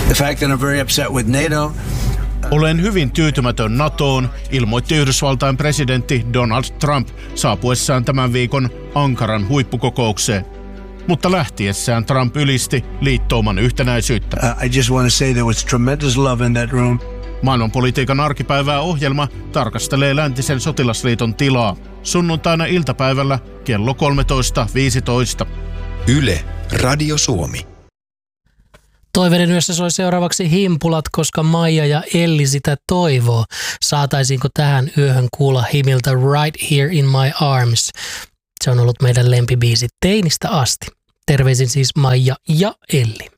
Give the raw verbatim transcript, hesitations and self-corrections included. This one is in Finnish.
The fact that I'm very upset with NATO. Olen hyvin tyytymätön NATOon, ilmoitti Yhdysvaltain presidentti Donald Trump saapuessaan tämän viikon Ankaran huippukokoukseen. Mutta lähtiessään Trump ylisti liittouman yhtenäisyyttä. Uh, I just want to say there was tremendous love in that room. Maailmanpolitiikan arkipäivää ohjelma tarkastelee läntisen sotilasliiton tilaa sunnuntaina iltapäivällä kello kolmetoista viisitoista. Yle, Radio Suomi. Toiveiden yössä soi seuraavaksi Himpulat, koska Maija ja Elli sitä toivoo. Saataisiinko tähän yöhön kuulla Himiltä Right Here in My Arms? Se on ollut meidän lempibiisi teinistä asti. Terveisin siis Maija ja Elli.